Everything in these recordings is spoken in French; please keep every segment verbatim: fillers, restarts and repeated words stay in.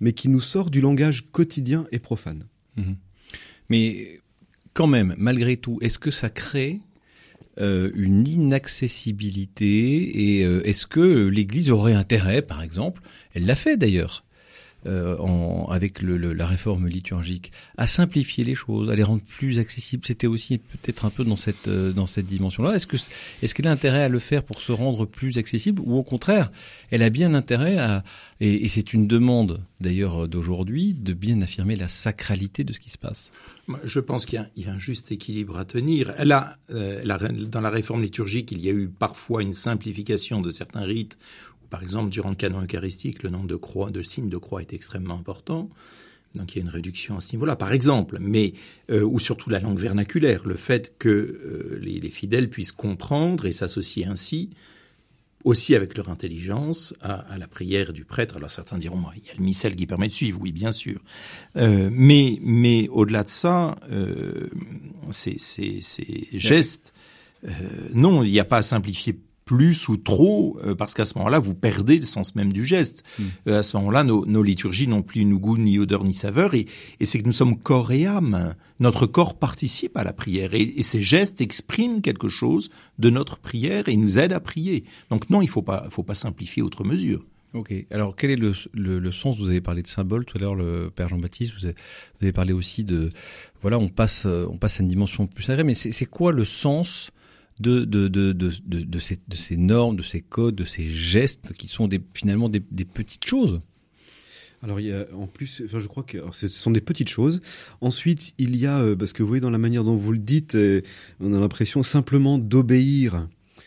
mais qui nous sort du langage quotidien et profane. Mmh. Mais quand même, malgré tout, est-ce que ça crée euh, une inaccessibilité et euh, est-ce que l'Église aurait intérêt, par exemple, elle l'a fait d'ailleurs, Euh, en, avec le, le, la réforme liturgique, à simplifier les choses, à les rendre plus accessibles. C'était aussi peut-être un peu dans cette euh, dans cette dimension-là. Est-ce que est-ce qu'elle a intérêt à le faire pour se rendre plus accessible, ou au contraire, elle a bien intérêt à et, et c'est une demande d'ailleurs d'aujourd'hui de bien affirmer la sacralité de ce qui se passe. Je pense qu'il y a, il y a un juste équilibre à tenir. Là, euh, la, dans la réforme liturgique, il y a eu parfois une simplification de certains rites. Par exemple, durant le canon eucharistique, le nombre de croix, de signes de croix est extrêmement important. Donc il y a une réduction à ce niveau-là, par exemple. Mais euh, ou surtout la langue vernaculaire, le fait que euh, les, les fidèles puissent comprendre et s'associer ainsi, aussi avec leur intelligence, à, à la prière du prêtre. Alors certains diront, il y a le missel qui permet de suivre, oui, bien sûr. Euh, mais mais au-delà de ça, euh, ces, ces, ces gestes, euh, non, il n'y a pas à simplifier plus ou trop, euh, parce qu'à ce moment-là, vous perdez le sens même du geste. Mmh. Euh, à ce moment-là, nos, nos liturgies n'ont plus ni goût, ni odeur, ni saveur, et, et c'est que nous sommes corps et âme. Notre corps participe à la prière, et, et ces gestes expriment quelque chose de notre prière et nous aident à prier. Donc non, il faut pas, faut pas simplifier outre mesure. Ok. Alors, quel est le, le, le sens? Vous avez parlé de symbole tout à l'heure, le Père Jean-Baptiste. Vous avez, vous avez parlé aussi de, voilà, on passe, on passe à une dimension plus sacrée. Mais c'est, c'est quoi le sens de de de de de, de, ces, de ces normes, de ces codes, de ces gestes qui sont des, finalement des, des petites choses? Alors il y a en plus, enfin je crois que alors, ce sont des petites choses. Ensuite il y a euh, parce que vous voyez dans la manière dont vous le dites, euh, on a l'impression simplement d'obéir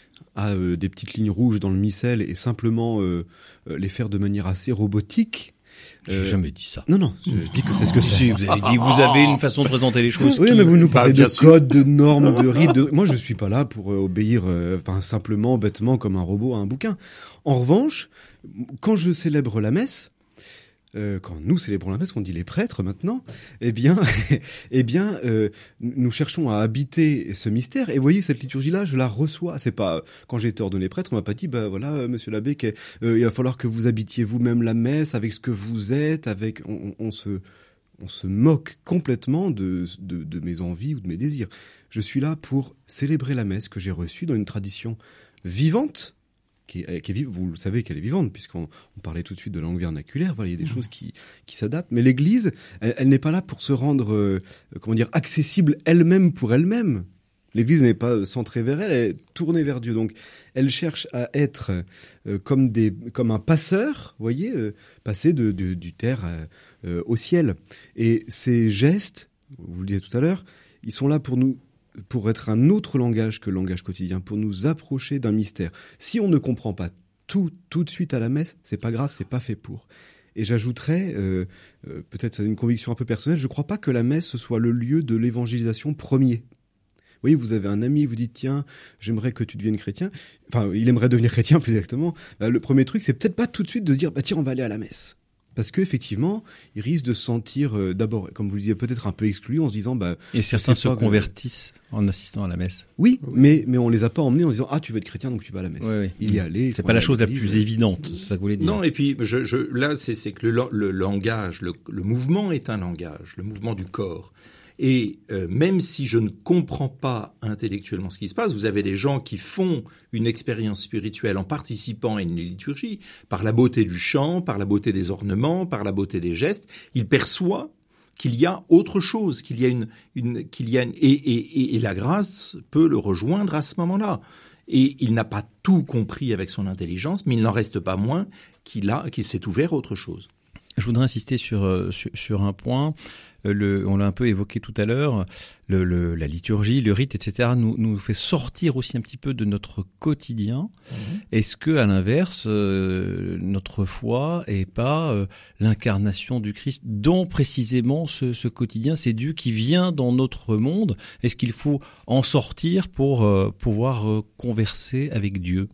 à euh, des petites lignes rouges dans le missel et simplement euh, euh, les faire de manière assez robotique. J'ai euh, jamais dit ça. Non, non, je, je dis que c'est ce que c'est. Si, vous avez dit, vous avez une façon de présenter les choses. Oui, qui... mais vous nous parlez bah, de codes, de normes, de rites. De... Moi, je suis pas là pour euh, obéir, euh, enfin simplement, bêtement, comme un robot à un bouquin. En revanche, quand je célèbre la messe, euh, quand nous célébrons la messe, qu'on dit les prêtres maintenant, eh bien, eh bien, euh, nous cherchons à habiter ce mystère. Et vous voyez, cette liturgie-là, je la reçois. C'est pas quand j'ai été ordonné prêtre, on m'a pas dit, bah voilà, euh, Monsieur l'abbé, euh, il va falloir que vous habitiez vous-même la messe avec ce que vous êtes, avec, on, on se, on se moque complètement de, de, de mes envies ou de mes désirs. Je suis là pour célébrer la messe que j'ai reçue dans une tradition vivante. Qui est, qui est, vous le savez qu'elle est vivante, puisqu'on on parlait tout de suite de langue vernaculaire. Voilà, il y a des mmh. choses qui, qui s'adaptent. Mais l'Église, elle, elle n'est pas là pour se rendre, euh, comment dire, accessible elle-même pour elle-même. L'Église n'est pas centrée vers elle, elle est tournée vers Dieu. Donc, elle cherche à être euh, comme des, comme un passeur, vous voyez, euh, passer de, de, du terre euh, euh, au ciel. Et ces gestes, vous le disiez tout à l'heure, ils sont là pour nous. Pour être un autre langage que le langage quotidien, pour nous approcher d'un mystère. Si on ne comprend pas tout tout de suite à la messe, c'est pas grave, c'est pas fait pour. Et j'ajouterais, euh, euh, peut-être une conviction un peu personnelle, je crois pas que la messe soit le lieu de l'évangélisation premier. Vous voyez, vous avez un ami, vous dites tiens, j'aimerais que tu deviennes chrétien. Enfin, il aimerait devenir chrétien plus exactement. Bah, le premier truc, c'est peut-être pas tout de suite de se dire bah tiens, on va aller à la messe. Parce qu'effectivement, il risque de se sentir euh, d'abord, comme vous le disiez, peut-être un peu exclu en se disant... bah et certains se convertissent que... en assistant à la messe. Oui, oui, mais mais on les a pas emmenés en disant « Ah, tu veux être chrétien, donc tu vas à la messe. » Oui, oui. Il y allait... C'est pas la chose la plus évidente, c'est ça que vous voulez dire. Non, et puis je, je, là, c'est, c'est que le, le langage, le, le mouvement est un langage, le mouvement du corps. Et euh, même si je ne comprends pas intellectuellement ce qui se passe, vous avez des gens qui font une expérience spirituelle en participant à une liturgie, par la beauté du chant, par la beauté des ornements, par la beauté des gestes, ils perçoivent qu'il y a autre chose, qu'il y a une, une qu'il y a une, et, et, et la grâce peut le rejoindre à ce moment-là. Et il n'a pas tout compris avec son intelligence, mais il n'en reste pas moins qu'il a, qu'il s'est ouvert à autre chose. Je voudrais insister sur, sur, sur un point. Le, on l'a un peu évoqué tout à l'heure, le, le, la liturgie, le rite, et cetera, nous, nous fait sortir aussi un petit peu de notre quotidien. Mmh. Est-ce que, à l'inverse, euh, notre foi est pas euh, l'incarnation du Christ, dont précisément ce, ce quotidien, c'est Dieu qui vient dans notre monde? Est-ce qu'il faut en sortir pour euh, pouvoir euh, converser avec Dieu?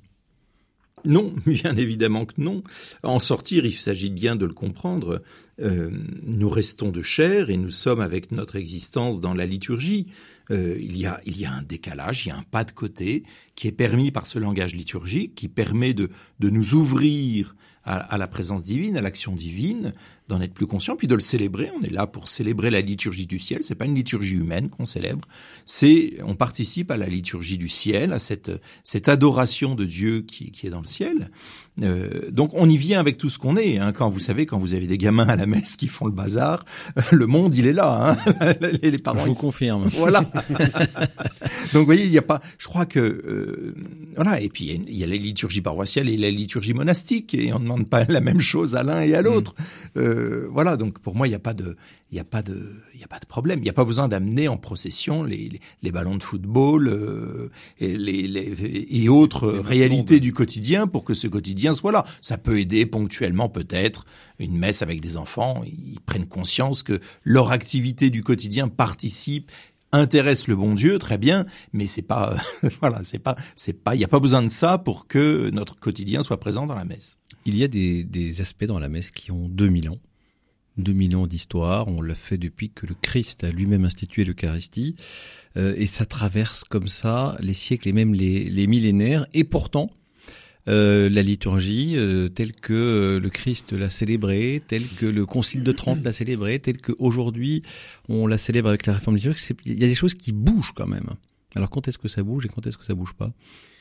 Non, bien évidemment que non. En sortir, il s'agit bien de le comprendre. Euh, nous restons de chair et nous sommes avec notre existence dans la liturgie. Euh, il y a, il y a un décalage, il y a un pas de côté qui est permis par ce langage liturgique, qui permet de, de nous ouvrir à, à la présence divine, à l'action divine, d'en être plus conscient, puis de le célébrer. On est là pour célébrer la liturgie du ciel. C'est pas une liturgie humaine qu'on célèbre. C'est, on participe à la liturgie du ciel, à cette, cette adoration de Dieu qui, qui est dans le ciel. Euh, donc on y vient avec tout ce qu'on est. Hein. Quand vous savez, quand vous avez des gamins à la messe qui font le bazar, le monde il est là. Hein. les, les parents. Je vous confirme. Voilà. Donc vous voyez, il y a pas. Je crois que euh, voilà. Et puis il y a la liturgie paroissiale et la liturgie monastique, et on ne demande pas la même chose à l'un et à l'autre. Mmh. Euh, voilà. Donc pour moi, il y a pas de, il y a pas de, il y a pas de problème. Il y a pas besoin d'amener en procession les les, les ballons de football euh, et les, les et autres les réalités du quotidien pour que ce quotidien soit là. Ça peut aider ponctuellement peut-être une messe avec des enfants. Ils prennent conscience que leur activité du quotidien participe, intéresse le bon Dieu, très bien, mais c'est pas, voilà, c'est pas, c'est pas, il n'y a pas besoin de ça pour que notre quotidien soit présent dans la messe. Il y a des, des aspects dans la messe qui ont deux mille ans. deux mille ans d'histoire, on l'a fait depuis que le Christ a lui-même institué l'Eucharistie, euh, et ça traverse comme ça les siècles et même les, les millénaires, et pourtant, Euh, la liturgie euh, telle que euh, le Christ l'a célébrée, telle que le Concile de Trente l'a célébrée, telle qu'aujourd'hui on la célèbre avec la réforme liturgique, il y a des choses qui bougent quand même. Alors quand est-ce que ça bouge et quand est-ce que ça bouge pas ?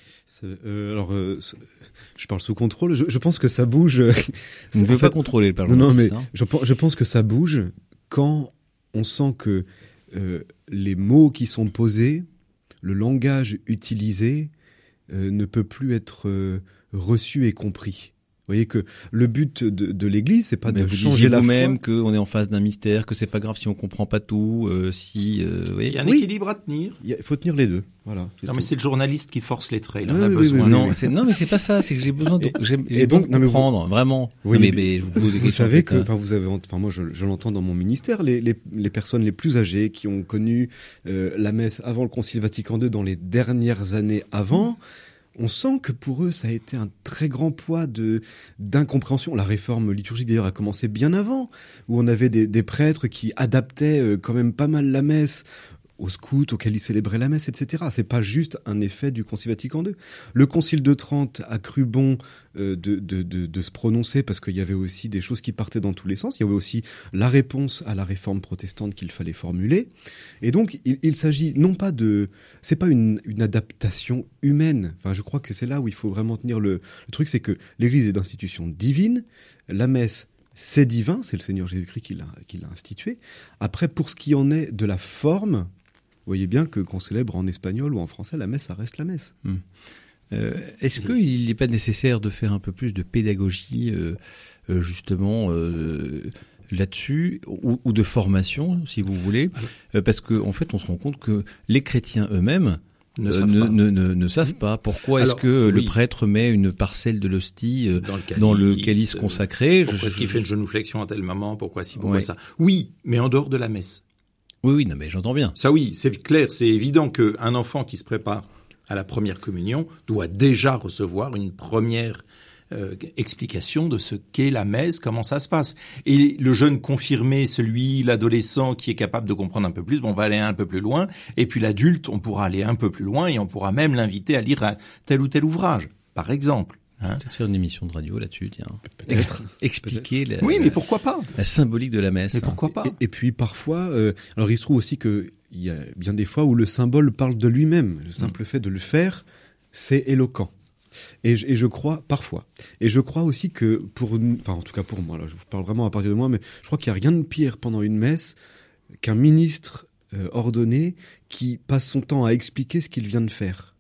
Euh, alors, euh, je parle sous contrôle. Je, je pense que ça bouge. On ne veut pas contrôler le Parlement. Non, non, mais hein. je, je pense que ça bouge quand on sent que euh, les mots qui sont posés, le langage utilisé, Euh, ne peut plus être euh, reçu et compris. Vous voyez que le but de, de l'Église, c'est pas mais de vous changer la foi. vous-même qu'on est en face d'un mystère, que c'est pas grave si on comprend pas tout, euh, si. Euh, oui. Il y a un oui. équilibre à tenir. Il faut tenir les deux. Voilà. Non, mais c'est le journaliste qui force les traits. Il en oui, a oui, besoin. Oui, oui, non, oui. c'est, non, mais c'est pas ça. C'est que j'ai besoin de, et, j'ai, j'ai et donc, besoin de comprendre, non, mais vous, vraiment. Oui, non, mais, mais, mais je vous, vous, vous savez que, enfin, vous avez, enfin, moi, je, je l'entends dans mon ministère, les, les, les personnes les plus âgées qui ont connu euh, la messe avant le Concile Vatican deux, dans les dernières années avant. On sent que pour eux, ça a été un très grand poids de d'incompréhension. La réforme liturgique, d'ailleurs, a commencé bien avant, où on avait des, des prêtres qui adaptaient euh, quand même pas mal la messe aux scouts auxquels ils célébraient la messe, et cetera. C'est pas juste un effet du Concile Vatican deux. Le Concile de Trente a cru bon euh, de, de, de, de se prononcer parce qu'il y avait aussi des choses qui partaient dans tous les sens. Il y avait aussi la réponse à la réforme protestante qu'il fallait formuler. Et donc, il, il s'agit non pas de... C'est pas une, une adaptation humaine. Enfin, je crois que c'est là où il faut vraiment tenir le, le truc, c'est que l'Église est d'institution divine. La messe, c'est divin. C'est le Seigneur Jésus-Christ qui l'a, qui l'a institué. Après, pour ce qui en est de la forme... Vous voyez bien que qu'on célèbre en espagnol ou en français, la messe, ça reste la messe. Hum. Euh, est-ce qu'il n'est pas nécessaire de faire un peu plus de pédagogie, euh, euh, justement, euh, là-dessus, ou, ou de formation, si vous voulez, euh, parce qu'en en fait, on se rend compte que les chrétiens eux-mêmes ne, euh, savent, ne, pas. Ne, ne, ne savent pas. Pourquoi Alors, est-ce que oui. le prêtre met une parcelle de l'hostie euh, dans, le calice, dans le calice consacré ? Pourquoi je, est-ce qu'il fait une genuflexion à tel moment ? Pourquoi si, pourquoi ouais. ça ? Oui, mais en dehors de la messe. Oui, oui, non, mais j'entends bien. Ça, oui, c'est clair, c'est évident qu'un enfant qui se prépare à la première communion doit déjà recevoir une première euh, explication de ce qu'est la messe, comment ça se passe. Et le jeune confirmé, celui, l'adolescent qui est capable de comprendre un peu plus, bon, on va aller un peu plus loin. Et puis l'adulte, on pourra aller un peu plus loin et on pourra même l'inviter à lire un tel ou tel ouvrage, par exemple. Hein peut-être faire une émission de radio là-dessus, tiens. Peut-être. Expliquer Peut-être. La, oui, mais pourquoi pas la symbolique de la messe. Mais pourquoi pas et, et puis parfois, euh, alors il se trouve aussi que il y a bien des fois où le symbole parle de lui-même. Le simple mmh. fait de le faire, c'est éloquent. Et je, et je crois, parfois, et je crois aussi que pour, enfin en tout cas pour moi, là, je vous parle vraiment à partir de moi, mais je crois qu'il n'y a rien de pire pendant une messe qu'un ministre euh, ordonné qui passe son temps à expliquer ce qu'il vient de faire.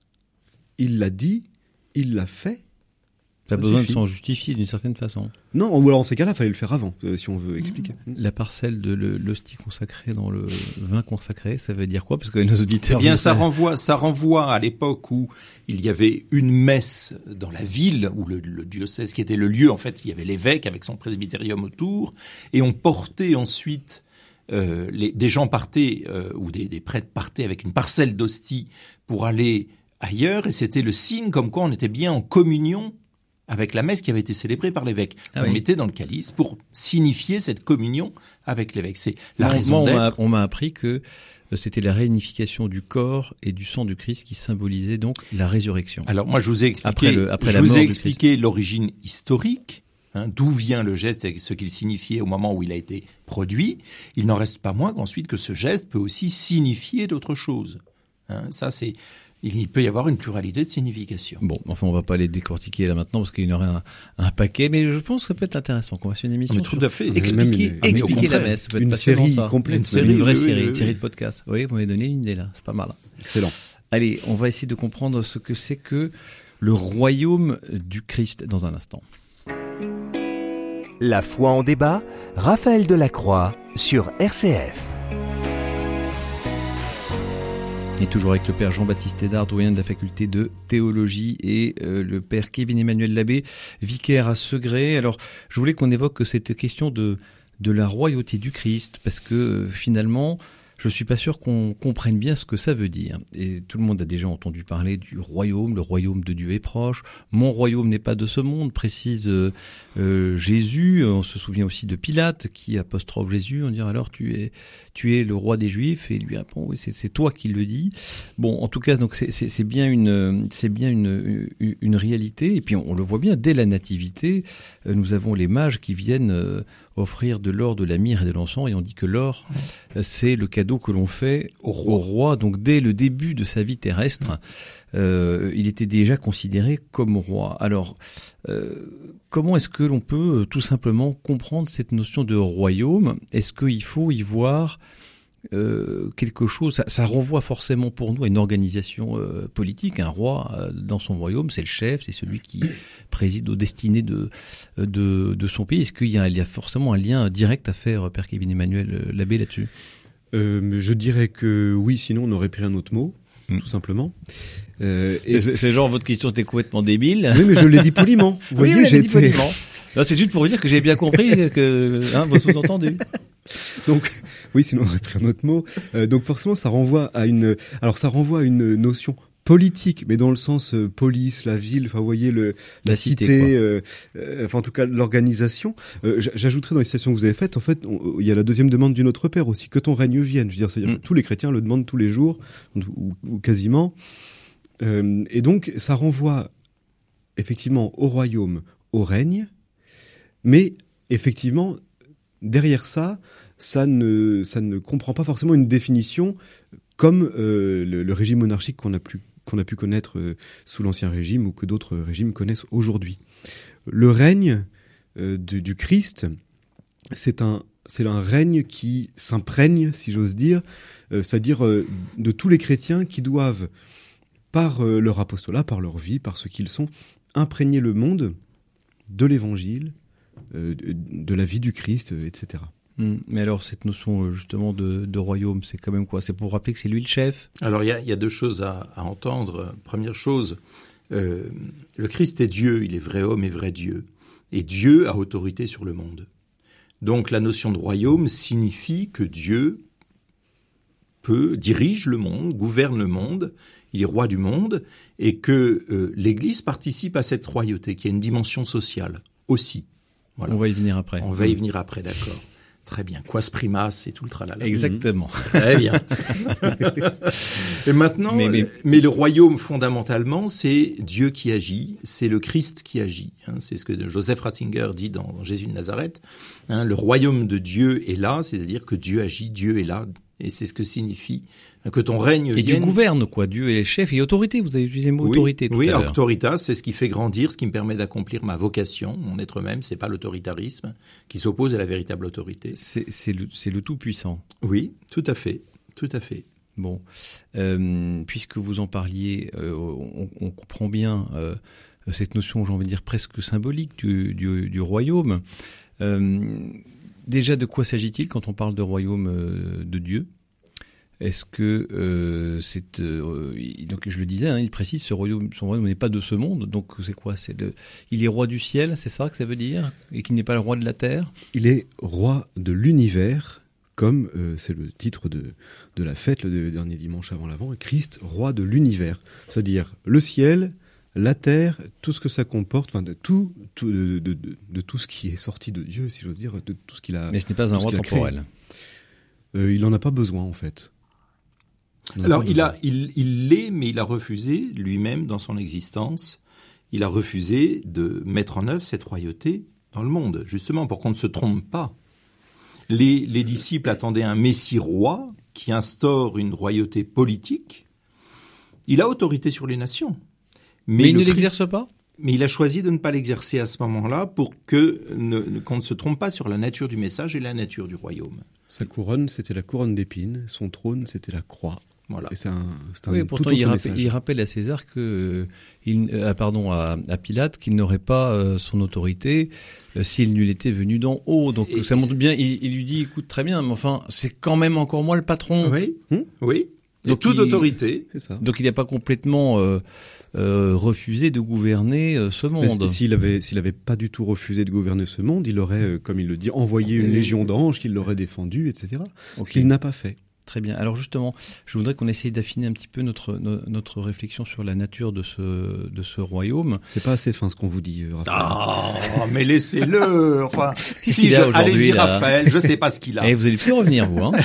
Il l'a dit, il l'a fait. T'as besoin suffit. de s'en justifier d'une certaine façon. Non, ou alors en ces cas-là, il fallait le faire avant, euh, si on veut expliquer. La parcelle de l'hostie consacrée dans le vin consacré, ça veut dire quoi ? Parce que nos auditeurs... Eh bien, ça renvoie, ça renvoie à l'époque où il y avait une messe dans la ville, où le, le diocèse qui était le lieu, en fait, il y avait l'évêque avec son presbytérium autour, et on portait ensuite... Euh, les, des gens partaient, euh, ou des, des prêtres partaient avec une parcelle d'hostie pour aller ailleurs, et c'était le signe comme quoi on était bien en communion avec la messe qui avait été célébrée par l'évêque. Ah on oui. mettait dans le calice pour signifier cette communion avec l'évêque. C'est la moi, raison moi, d'être. On m'a, on m'a appris que c'était la réunification du corps et du sang du Christ qui symbolisait donc la résurrection. Alors moi, je vous ai expliqué, après le, après je la vous mort ai du expliqué Christ. l'origine historique hein, d'où vient le geste et ce qu'il signifiait au moment où il a été produit, il n'en reste pas moins qu'ensuite que ce geste peut aussi signifier d'autres choses. Hein, ça, c'est, il peut y avoir une pluralité de significations. Bon, enfin, on va pas les décortiquer là maintenant parce qu'il y en aurait un, un paquet, mais je pense que ça peut être intéressant qu'on fasse une émission. Mais tout sur à fait. Expliquer, Une, expliquer la messe. Ça peut être une passionnant, série ça. complète. Une, série, une vraie oui, série, oui, une oui. série de podcasts. Oui, vous m'avez donné une idée là. C'est pas mal. Excellent. Allez, on va essayer de comprendre ce que c'est que le royaume du Christ dans un instant. La foi en débat, Raphaël Delacroix sur R C F. Et toujours avec le père Jean-Baptiste Hédard, doyen de la faculté de théologie, et euh, le père Kevin-Emmanuel Labbé, vicaire à Segré. Alors, je voulais qu'on évoque cette question de, de la royauté du Christ, parce que euh, finalement, je suis pas sûr qu'on comprenne bien ce que ça veut dire. Et tout le monde a déjà entendu parler du royaume, le royaume de Dieu est proche. Mon royaume n'est pas de ce monde, précise euh, euh, Jésus. On se souvient aussi de Pilate qui apostrophe Jésus. On dit alors tu es tu es le roi des Juifs, et il lui répond oui, c'est, c'est toi qui le dis. Bon, en tout cas, donc c'est, c'est, c'est bien une c'est bien une, une une réalité. Et puis on, on le voit bien dès la nativité. Euh, nous avons les mages qui viennent euh, offrir de l'or, de la myrrhe et de l'encens, et on dit que l'or, c'est le cadeau que l'on fait au roi. Au roi. Donc dès le début de sa vie terrestre, euh, il était déjà considéré comme roi. Alors, euh, comment est-ce que l'on peut tout simplement comprendre cette notion de royaume ? Est-ce qu'il faut y voir euh, quelque chose, ça, ça renvoie forcément pour nous à une organisation euh, politique. Un roi euh, dans son royaume, c'est le chef, c'est celui qui préside aux destinées de de, de son pays. Est-ce qu'il y a, il y a forcément un lien direct à faire, père Kevin-Emmanuel Labbé, là-dessus ? euh, Je dirais que oui, sinon on aurait pris un autre mot, mmh. tout simplement. Euh, et c'est, c'est genre votre question était complètement débile. Oui, mais je l'ai dit poliment. Vous voyez, oui, j'ai été... poliment. Non, c'est juste pour vous dire que j'ai bien compris que hein, vos sous-entendus. Donc, oui, sinon on aurait pris un autre mot. Euh, donc forcément, ça renvoie à une. Alors, ça renvoie à une notion politique, mais dans le sens euh, police, la ville. Enfin, vous voyez le la, la cité. cité euh, euh, enfin, en tout cas, l'organisation. Euh, j'ajouterais dans les citations que vous avez faites, en fait, on, il y a la deuxième demande du Notre Père aussi, que ton règne vienne. Je veux dire, c'est-à-dire mm. que tous les chrétiens le demandent tous les jours, ou, ou quasiment. Euh, et donc, ça renvoie effectivement au royaume, au règne, mais effectivement, derrière ça, ça ne, ça ne comprend pas forcément une définition comme euh, le, le régime monarchique qu'on a, plus, qu'on a pu connaître euh, sous l'Ancien Régime ou que d'autres régimes connaissent aujourd'hui. Le règne euh, du, du Christ, c'est un, c'est un règne qui s'imprègne, si j'ose dire, euh, c'est-à-dire euh, de tous les chrétiens qui doivent, par euh, leur apostolat, par leur vie, par ce qu'ils sont, imprégner le monde de l'Évangile, euh, de, de la vie du Christ, euh, et cetera. Mmh. Mais alors, cette notion justement de, de royaume, c'est quand même quoi ? C'est pour rappeler que c'est lui le chef ? Alors, il y a, y a deux choses à, à entendre. Première chose, euh, le Christ est Dieu, il est vrai homme et vrai Dieu. Et Dieu a autorité sur le monde. Donc, la notion de royaume signifie que Dieu peut, dirige le monde, gouverne le monde, il est roi du monde, et que euh, l'Église participe à cette royauté, qui a une dimension sociale aussi. Voilà. On va y venir après. On va y venir après, d'accord. Très bien. Quas primas et tout le tralala. Exactement. Mmh. Très bien. Et maintenant, mais, mais... mais le royaume, fondamentalement, c'est Dieu qui agit, c'est le Christ qui agit. Hein, c'est ce que Joseph Ratzinger dit dans, dans Jésus de Nazareth. Hein, le royaume de Dieu est là, c'est-à-dire que Dieu agit, Dieu est là. Et c'est ce que signifie que ton règne et vienne... Dieu gouverne, quoi. Dieu est le chef et autorité. Vous avez utilisé le mot oui, autorité tout oui, à l'heure. Oui, autoritas, c'est ce qui fait grandir, ce qui me permet d'accomplir ma vocation, mon être même. C'est pas l'autoritarisme qui s'oppose à la véritable autorité. C'est, c'est, le, c'est le tout-puissant. Oui, tout à fait, tout à fait. Bon, euh, puisque vous en parliez, euh, on, on comprend bien euh, cette notion, j'ai envie de dire, presque symbolique du, du, du royaume. Euh, Déjà, de quoi s'agit-il quand on parle de royaume euh, de Dieu ? Est-ce que euh, c'est euh, donc je le disais, hein, il précise ce royaume, son royaume n'est pas de ce monde. Donc c'est quoi ? C'est le, il est roi du ciel, c'est ça que ça veut dire ? Et qu'il n'est pas le roi de la terre ? Il est roi de l'univers, comme euh, c'est le titre de de la fête le dernier dimanche avant l'Avent. Christ, roi de l'univers, c'est-à-dire le ciel, la terre, tout ce que ça comporte, enfin de tout, tout de, de, de, de tout ce qui est sorti de Dieu, si j'ose dire, de tout ce qu'il a. Mais ce n'est pas un roi temporel. Euh, il n'en a pas besoin en fait. Il Alors il a, il, il l'est, mais il a refusé lui-même dans son existence. Il a refusé de mettre en œuvre cette royauté dans le monde, justement, pour qu'on ne se trompe pas. Les, les disciples attendaient un Messie roi qui instaure une royauté politique. Il a autorité sur les nations. Mais, mais il ne Christ, l'exerce pas ? Mais il a choisi de ne pas l'exercer à ce moment-là pour que ne, qu'on ne se trompe pas sur la nature du message et la nature du royaume. Sa couronne, c'était la couronne d'épines. Son trône, c'était la croix. Voilà. Et c'est un, c'est un oui, pourtant, il rappelle, il rappelle à César que, euh, il, euh, pardon, à, à Pilate, qu'il n'aurait pas euh, son autorité euh, s'il n'eût été venu d'en haut. Donc et ça montre bien. Il, il lui dit, écoute, très bien, mais enfin, c'est quand même encore moi le patron. Oui, hum oui. Donc toute il, autorité. C'est ça. Donc il n'a pas complètement euh, euh, refusé de gouverner euh, ce monde. Mais s'il avait, s'il avait pas du tout refusé de gouverner ce monde, il aurait, euh, comme il le dit, envoyé une légion d'anges qui l'aurait défendu, et cetera. Okay. Ce qu'il n'a pas fait. Très bien. Alors justement, je voudrais qu'on essaye d'affiner un petit peu notre no, notre réflexion sur la nature de ce de ce royaume. C'est pas assez fin ce qu'on vous dit, Raphaël. Ah, mais laissez-le. Enfin, si je, allez-y, là. Raphaël. Je sais pas ce qu'il a. Et vous allez plus revenir, vous. Hein.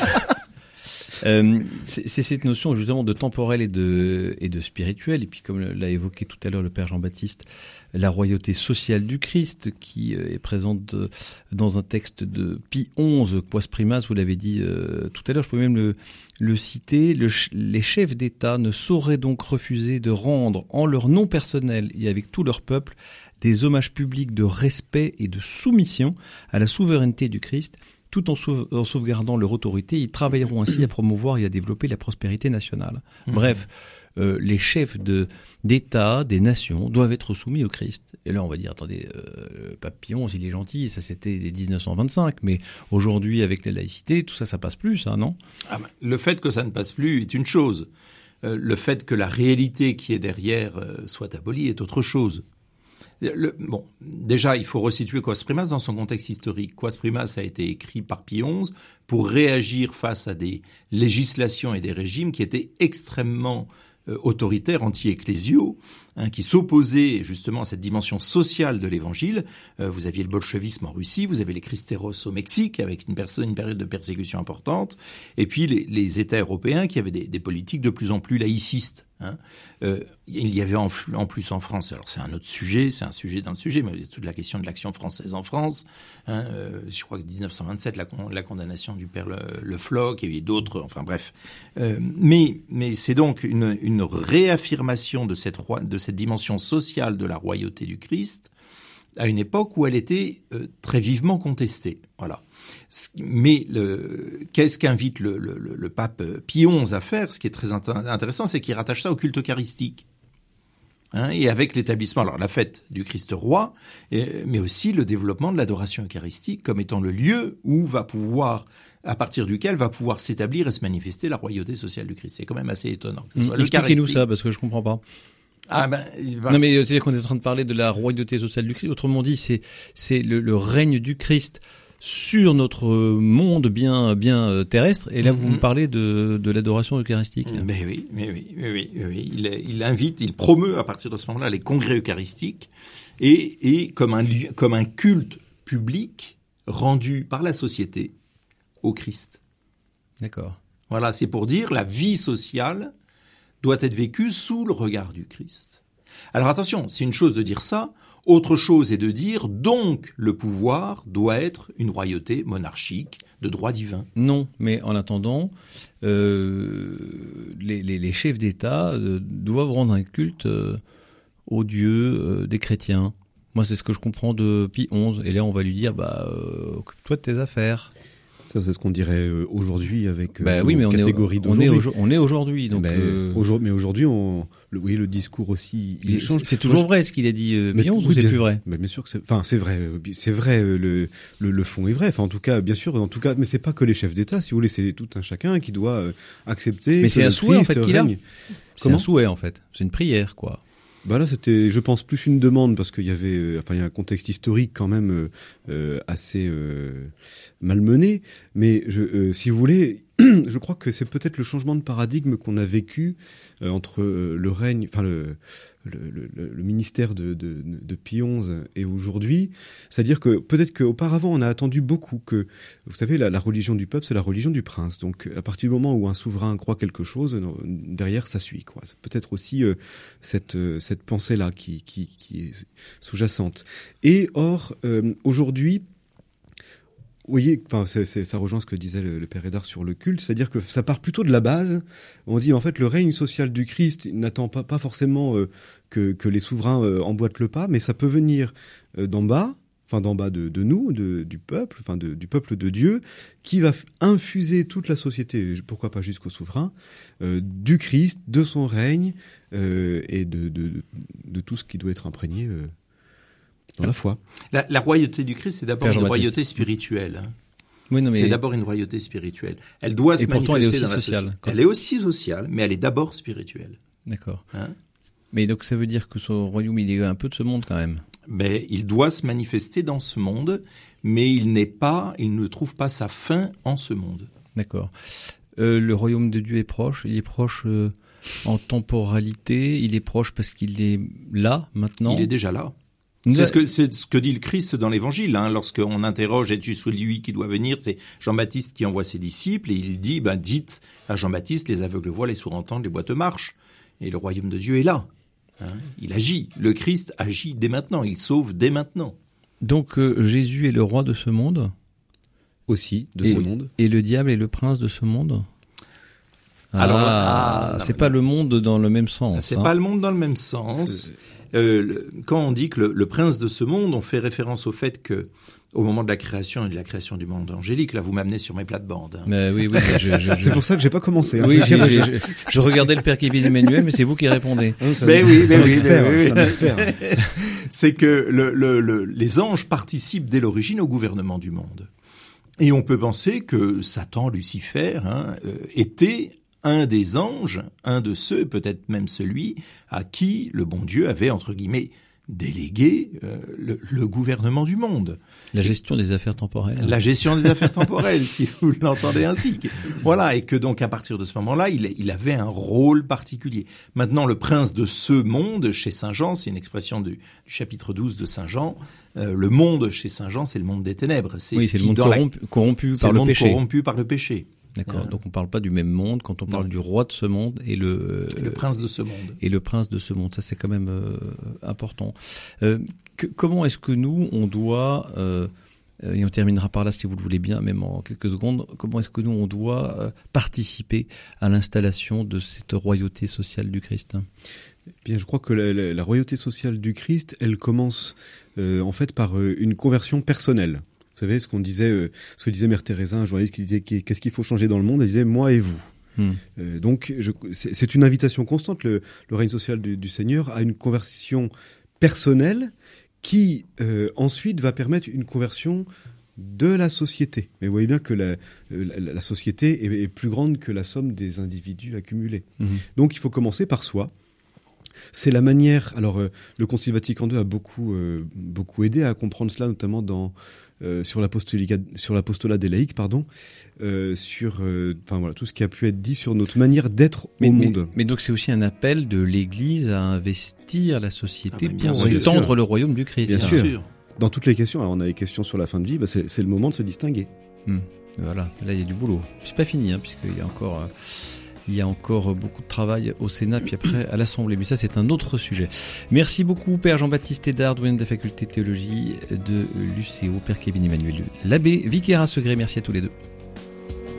euh, c'est, c'est cette notion justement de temporel et de et de spirituel. Et puis, comme l'a évoqué tout à l'heure le Père Jean-Baptiste, la royauté sociale du Christ, qui est présente dans un texte de Pie onze, Quas Primas, vous l'avez dit euh, tout à l'heure, je peux même le, le citer, le, les chefs d'État ne sauraient donc refuser de rendre en leur nom personnel et avec tout leur peuple des hommages publics de respect et de soumission à la souveraineté du Christ, tout en, sauve, en sauvegardant leur autorité. Ils travailleront ainsi à promouvoir et à développer la prospérité nationale. Mmh. Bref, Euh, les chefs de, d'État, des nations, doivent être soumis au Christ. Et là, on va dire, attendez, euh, le pape Pie onze, il est gentil, ça c'était dix-neuf cent vingt-cinq, mais aujourd'hui, avec la laïcité, tout ça, ça passe plus, ça, non ? Ah ben, le fait que ça ne passe plus est une chose. Euh, le fait que la réalité qui est derrière euh, soit abolie est autre chose. Le, bon, déjà, il faut resituer Quas Primas dans son contexte historique. Quas Primas a été écrit par Pie onze pour réagir face à des législations et des régimes qui étaient extrêmement euh, autoritaires, anti-ecclésiaux, hein, qui s'opposaient justement à cette dimension sociale de l'Évangile. Euh, vous aviez le bolchevisme en Russie, vous avez les Cristeros au Mexique, avec une, perso- une période de persécution importante, et puis les, les États européens qui avaient des, des politiques de plus en plus laïcistes. Hein. Euh, il y avait en, en plus en France, alors c'est un autre sujet, c'est un sujet dans le sujet, mais c'est toute la question de l'action française en France. Hein, euh, je crois que dix-neuf cent vingt-sept, la, la condamnation du père Le, Le Floch, et d'autres, enfin bref. Euh, mais, mais c'est donc une, une réaffirmation de cette, roi, de cette dimension sociale de la royauté du Christ à une époque où elle était euh, très vivement contestée. Voilà. Mais le, qu'est-ce qu'invite le, le, le pape Pie onze à faire ? Ce qui est très intéressant, c'est qu'il rattache ça au culte eucharistique. Hein, et avec l'établissement, alors la fête du Christ roi, et, mais aussi le développement de l'adoration eucharistique comme étant le lieu où va pouvoir, à partir duquel va pouvoir s'établir et se manifester la royauté sociale du Christ. C'est quand même assez étonnant. Que ce soit Expliquez-nous ça, parce que je comprends pas. Ah ben, non mais c'est-à-dire qu'on est en train de parler de la royauté sociale du Christ. Autrement dit, c'est c'est le, le règne du Christ sur notre monde bien bien terrestre. Et là, mm-hmm. vous me parlez de de l'adoration eucharistique. Mais oui, mais oui, mais oui, mais oui. Il, il invite, il promeut à partir de ce moment-là les congrès eucharistiques et et comme un comme un culte public rendu par la société au Christ. D'accord. Voilà, c'est pour dire la vie sociale doit être vécue sous le regard du Christ. Alors attention, c'est une chose de dire ça, autre chose est de dire donc le pouvoir doit être une royauté monarchique de droit divin. Non, mais en attendant, euh, les, les, les chefs d'État euh, doivent rendre un culte euh, au Dieu euh, des chrétiens. Moi, c'est ce que je comprends de Pie onze. Et là, on va lui dire, bah, euh, occupe-toi de tes affaires. Ça, c'est ce qu'on dirait aujourd'hui avec bah, oui, mais catégorie on est, on est, on est aujourd'hui. Donc, bah, euh... aujourd'hui, mais aujourd'hui, on, le, oui, le discours aussi, il, il change. C'est toujours Moi, vrai ce qu'il a dit euh, Pie onze, oui, ou c'est bien, plus vrai? Mais bien sûr que c'est, enfin, c'est vrai, c'est vrai, le, le, le fond est vrai. Enfin, en tout cas, bien sûr, en tout cas, mais c'est pas que les chefs d'État, si vous voulez, c'est tout un chacun qui doit euh, accepter. Mais c'est un souhait, en fait, qu'il a. C'est un souhait, en fait. C'est une prière, quoi. Bah là, c'était, je pense, plus une demande parce qu'il y avait, euh, enfin, il y a un contexte historique quand même euh, euh, assez euh, malmené. Mais je, euh, si vous voulez, je crois que c'est peut-être le changement de paradigme qu'on a vécu euh, entre euh, le règne, enfin le, le, le, le ministère de, de, de Pie onze et aujourd'hui. C'est-à-dire que peut-être qu'auparavant, on a attendu beaucoup que, vous savez, la, la religion du peuple, c'est la religion du prince. Donc, à partir du moment où un souverain croit quelque chose, derrière, ça suit, quoi. C'est peut-être aussi euh, cette, euh, cette pensée-là qui, qui, qui est sous-jacente. Et or, euh, aujourd'hui, vous voyez, enfin, c'est, c'est, ça rejoint ce que disait le, le père Hédard sur le culte, c'est-à-dire que ça part plutôt de la base. On dit en fait le règne social du Christ n'attend pas, pas forcément euh, que, que les souverains euh, emboîtent le pas, mais ça peut venir euh, d'en bas, enfin d'en bas de, de nous, de, du peuple, enfin de, du peuple de Dieu, qui va f- infuser toute la société, pourquoi pas jusqu'au souverain, euh, du Christ, de son règne euh, et de, de, de, de tout ce qui doit être imprégné. Euh, Dans la foi. La, la royauté du Christ, c'est d'abord Père une Jean-Baptiste. royauté spirituelle. Hein. Oui, non, mais... C'est d'abord une royauté spirituelle. Elle doit Et se pourtant, elle est manifester aussi dans la sociale. société. Quand- Elle est aussi sociale, mais elle est d'abord spirituelle. D'accord. Hein. Mais donc ça veut dire que son royaume, il est un peu de ce monde quand même. Mais il doit se manifester dans ce monde, mais il n'est pas, il ne trouve pas sa fin en ce monde. D'accord. Euh, le royaume de Dieu est proche. Il est proche euh, en temporalité. Il est proche parce qu'il est là, maintenant. Il est déjà là. Nous C'est a- ce que, c'est ce que dit le Christ dans l'Évangile. Hein, lorsqu'on interroge, es-tu celui qui doit venir? C'est Jean-Baptiste qui envoie ses disciples et il dit, ben, dites à Jean-Baptiste, les aveugles voient, les sourds entendent, les boiteux marchent. Et le royaume de Dieu est là. Hein, il agit. Le Christ agit dès maintenant. Il sauve dès maintenant. Donc euh, Jésus est le roi de ce monde Aussi, de et, ce monde. et le diable est le prince de ce monde. Alors, ah, ah, non, c'est mais pas non. le monde dans le même sens. C'est hein. pas le monde dans le même sens. C'est- Euh, le- quand on dit que le, le prince de ce monde, on fait référence au fait que, au moment de la création et de la création du monde angélique, là, vous m'amenez sur mes plates-bandes. Hein. Mais oui, oui, mais je, je, je- C'est pour ça que j'ai pas commencé. hein. oui, j'ai- Je- j'ai- je, je regardais le père Kevin Emmanuel, mais c'est vous qui répondez. Hein, c'est un- Mais oui, c'est mais un oui, expert, mais oui, c'est un oui. expert. C'est que le, le, le, les anges participent dès l'origine au gouvernement du monde. Et on peut penser que Satan, Lucifer, hein, euh, était un des anges, un de ceux, peut-être même celui, à qui le bon Dieu avait, entre guillemets, délégué euh, le, le gouvernement du monde. La gestion des affaires temporelles. La gestion des affaires temporelles, si vous l'entendez ainsi. Voilà, et que donc à partir de ce moment-là, il, il avait un rôle particulier. Maintenant, le prince de ce monde, chez Saint Jean, c'est une expression du, du chapitre douze de Saint Jean, euh, le monde chez Saint Jean, c'est le monde des ténèbres. C'est Oui, ce c'est le qui, monde dans la- corrompu, corrompu c'est par le le monde péché. corrompu par le péché. D'accord. Euh, Donc on parle pas du même monde quand on parle non. du roi de ce monde et le, Et le prince de ce monde. et le prince de ce monde. Ça, c'est quand même euh, important. Euh, que- comment est-ce que nous, on doit, euh, et on terminera par là si vous le voulez bien, même en quelques secondes, comment est-ce que nous, on doit euh, participer à l'installation de cette royauté sociale du Christ? Bien, je crois que la, la, la royauté sociale du Christ, elle commence euh, en fait par euh, une conversion personnelle. Vous savez, ce qu'on disait, euh, ce que disait Mère Teresa, un journaliste qui disait qu'est-ce qu'il faut changer dans le monde, elle disait moi et vous. Hmm. Euh, donc, je, c'est, c'est une invitation constante, le, le règne social du, du Seigneur, à une conversion personnelle qui euh, ensuite va permettre une conversion de la société. Mais vous voyez bien que la, la, la société est, est plus grande que la somme des individus accumulés. Mhm. Donc, il faut commencer par soi. C'est la manière. Alors, euh, le Concile Vatican deux a beaucoup, euh, beaucoup aidé à comprendre cela, notamment dans euh, sur l'apostolat, sur l'apostolat des laïcs, pardon, euh, sur, euh, enfin voilà, tout ce qui a pu être dit sur notre manière d'être Mais, au mais, monde. mais donc c'est aussi un appel de l'Église à investir la société Ah bah, bien pour sûr. étendre le royaume du Christ. Bien Bien sûr. sûr. Dans toutes les questions. Alors, on a les questions sur la fin de vie. Bah, c'est, c'est le moment de se distinguer. Hmm. Voilà, là il y a du boulot. C'est pas fini, hein, puisqu'il y a encore, euh, il y a encore beaucoup de travail au Sénat, puis après à l'Assemblée. Mais ça, c'est un autre sujet. Merci beaucoup, Père Jean-Baptiste Hédard, doyen de la faculté de théologie de l'U C O, Père Kevin Emmanuel Labbé, vicaire à Segré. Merci à tous les deux.